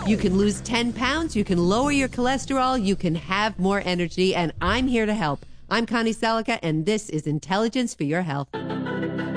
You can lose 10 pounds, you can lower your cholesterol, you can have more energy, and I'm here to help. I'm Connie Selica, and this is Intelligence for Your Health.